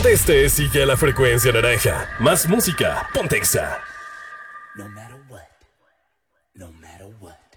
conteste, sigue a la frecuencia naranja. Más música, Ponte Exa. No matter what. No matter what.